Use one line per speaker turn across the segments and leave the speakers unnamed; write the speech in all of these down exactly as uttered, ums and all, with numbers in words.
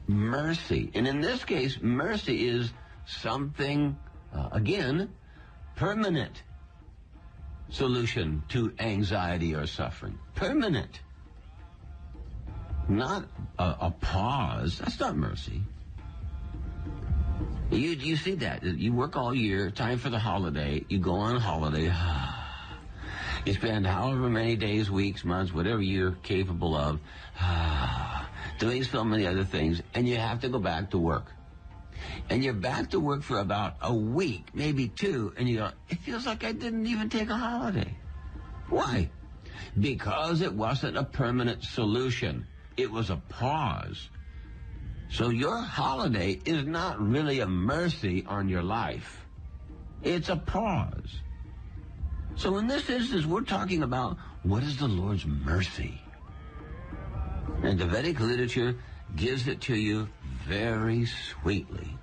mercy. And in this case, mercy is something, uh, again, permanent solution to anxiety or suffering. Permanent. Not a, a pause. That's not mercy. You you see that. You work all year, time for the holiday, you go on holiday, you spend however many days, weeks, months, whatever you're capable of, doing so many other things, and you have to go back to work. And you're back to work for about a week, maybe two, and you go, it feels like I didn't even take a holiday. Why? Because it wasn't a permanent solution. It was a pause. So your holiday is not really a mercy on your life. It's a pause. So in this instance, we're talking about what is the Lord's mercy. And the Vedic literature gives it to you very sweetly.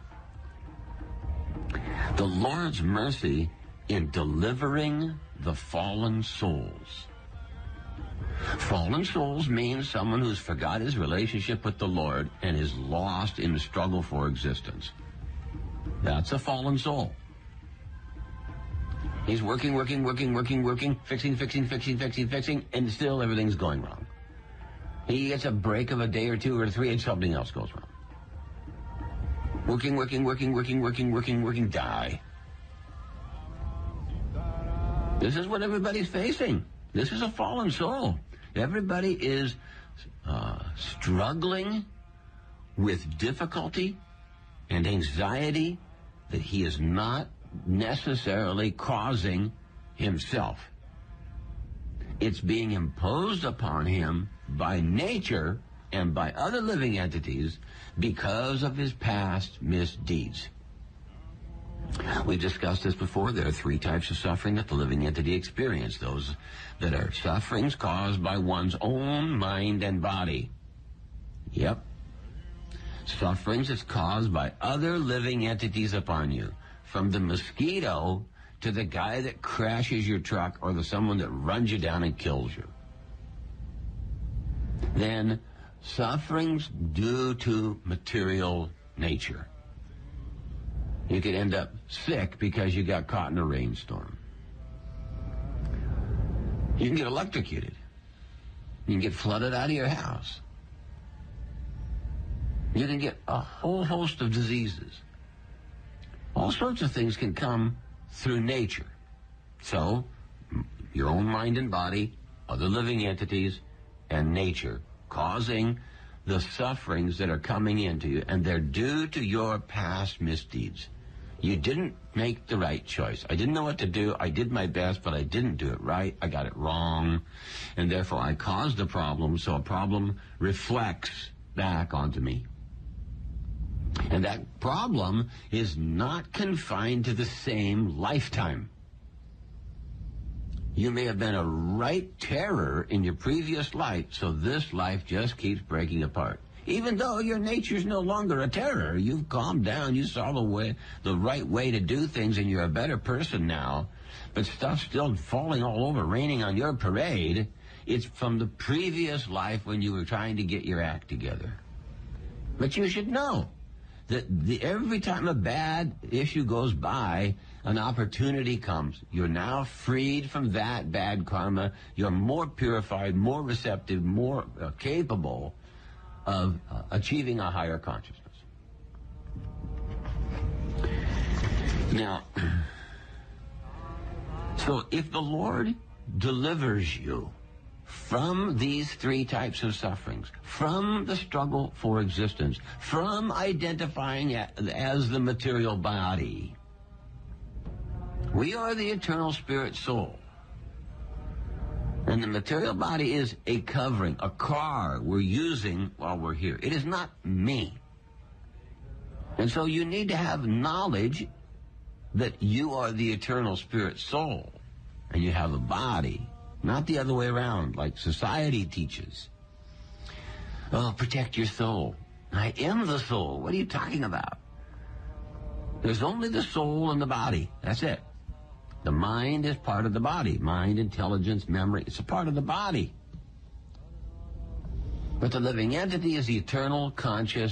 The Lord's mercy in delivering the fallen souls. Fallen souls means someone who's forgot his relationship with the Lord and is lost in the struggle for existence. That's a fallen soul. He's working, working, working, working, working, fixing, fixing, fixing, fixing, fixing, and still everything's going wrong. He gets a break of a day or two or three and something else goes wrong. Working, working, working, working, working, working, working, die. This is what everybody's facing. This is a fallen soul. Everybody is uh, struggling with difficulty and anxiety that he is not necessarily causing himself. It's being imposed upon him by nature and by other living entities because of his past misdeeds. We've discussed this before. There are three types of suffering that the living entity experiences. Those that are sufferings caused by one's own mind and body. Yep. Sufferings that's caused by other living entities upon you. From the mosquito to the guy that crashes your truck or the someone that runs you down and kills you. Then sufferings due to material nature. You could end up sick because you got caught in a rainstorm. You can get electrocuted. You can get flooded out of your house. You can get a whole host of diseases. All sorts of things can come through nature. So, your own mind and body, other living entities, and nature causing the sufferings that are coming into you, and they're due to your past misdeeds. You didn't make the right choice. I didn't know what to do. I did my best, but I didn't do it right. I got it wrong, and therefore I caused a problem, so a problem reflects back onto me. And that problem is not confined to the same lifetime. You may have been a right terror in your previous life, so this life just keeps breaking apart. Even though your nature's no longer a terror, you've calmed down, you saw the way, the right way to do things, and you're a better person now, but stuff's still falling all over, raining on your parade. It's from the previous life when you were trying to get your act together. But you should know that the, every time a bad issue goes by, an opportunity comes. You're now freed from that bad karma. You're more purified, more receptive, more uh, capable of uh, achieving a higher consciousness. Now, so if the Lord delivers you from these three types of sufferings, from the struggle for existence, from identifying as the material body, we are the eternal spirit soul. And the material body is a covering, a car we're using while we're here. It is not me. And so you need to have knowledge that you are the eternal spirit soul, and you have a body. Not the other way around, like society teaches. Oh, protect your soul. I am the soul. What are you talking about? There's only the soul and the body. That's it. The mind is part of the body. Mind, intelligence, memory, it's a part of the body. But the living entity is the eternal conscious